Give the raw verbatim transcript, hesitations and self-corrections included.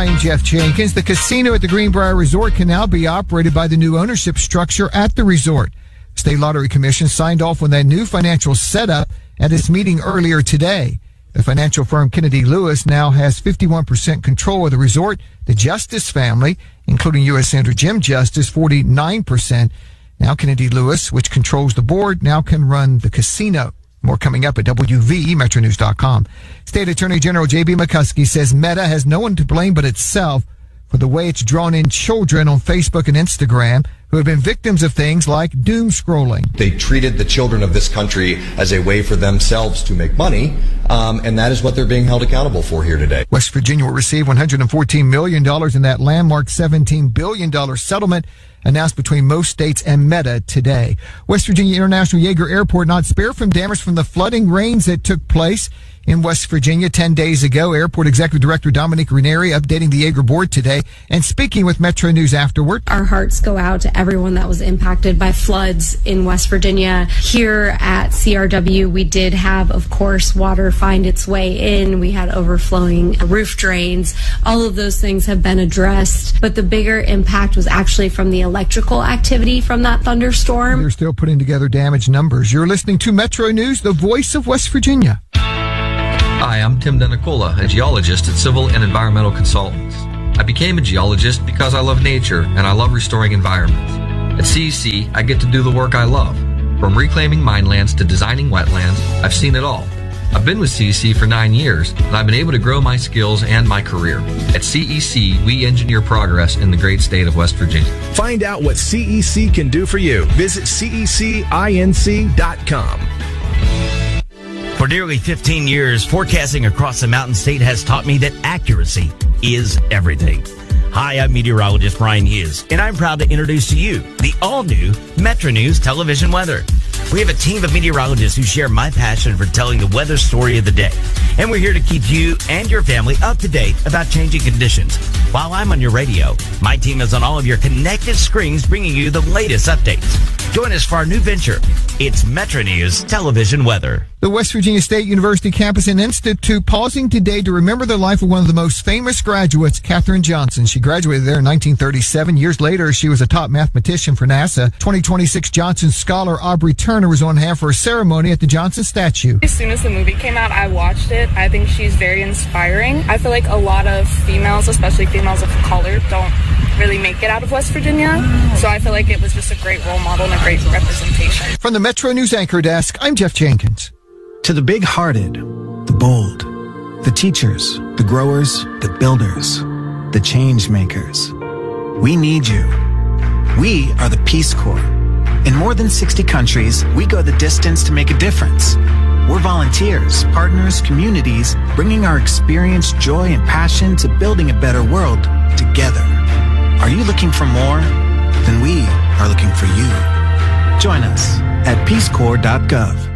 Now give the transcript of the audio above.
I'm Jeff Jenkins. The casino at the Greenbrier Resort can now be operated by the new ownership structure at the resort. State Lottery Commission signed off on that new financial setup at its meeting earlier today. The financial firm Kennedy Lewis now has fifty-one percent control of the resort. The Justice family, including U S Senator Jim Justice, forty-nine percent. Now Kennedy Lewis, which controls the board, now can run the casino. More coming up at W V E Metro News dot com. State Attorney General J B McCuskey says Meta has no one to blame but itself for the way it's drawn in children on Facebook and Instagram who have been victims of things like doom scrolling. They treated the children of this country as a way for themselves to make money, um, and that is what they're being held accountable for here today. West Virginia will receive one hundred fourteen million dollars in that landmark seventeen billion dollars settlement announced between most states and Meta today. West Virginia International Yeager Airport not spared from damage from the flooding rains that took place in West Virginia ten days ago. Airport Executive Director Dominique Ranieri updating the Yeager board today and speaking with Metro News afterward. Our hearts go out to everyone that was impacted by floods in West Virginia. Here at C R W, we did have, of course, water find its way in. We had overflowing roof drains. All of those things have been addressed, but the bigger impact was actually from the electrical activity from that thunderstorm. They're still putting together damage numbers. You're listening to Metro News, the voice of West Virginia. Hi, I'm Tim Denicola, a geologist at Civil and Environmental Consultants. I became a geologist because I love nature and I love restoring environments. At C E C, I get to do the work I love. From reclaiming minelands to designing wetlands, I've seen it all. I've been with C E C for nine years, and I've been able to grow my skills and my career. At C E C, we engineer progress in the great state of West Virginia. Find out what C E C can do for you. Visit C E C inc dot com. For nearly fifteen years, forecasting across the Mountain State has taught me that accuracy is everything. Hi, I'm meteorologist Brian Hughes, and I'm proud to introduce to you the all-new Metro News television weather. We have a team of meteorologists who share my passion for telling the weather story of the day. And we're here to keep you and your family up to date about changing conditions. While I'm on your radio, my team is on all of your connected screens bringing you the latest updates. Join us for our new venture. It's Metro News Television Weather. The West Virginia State University Campus and Institute pausing today to remember the life of one of the most famous graduates, Katherine Johnson. She graduated there in nineteen thirty-seven. Years later, she was a top mathematician for NASA. twenty twenty-six Johnson scholar Aubrey Turner was on hand for a ceremony at the Johnson statue. As soon as the movie came out, I watched it. I think she's very inspiring. I feel like a lot of females, especially females of color, don't really make it out of West Virginia. So I feel like it was just a great role model and a great representation. From the Metro News Anchor Desk, I'm Jeff Jenkins. To the big-hearted, the bold, the teachers, the growers, the builders, the change makers, we need you. We are the Peace Corps. In more than sixty countries, we go the distance to make a difference. We're volunteers, partners, communities, bringing our experience, joy, and passion to building a better world together. Are you looking for more? Then we are looking for you. Join us at peace corps dot gov.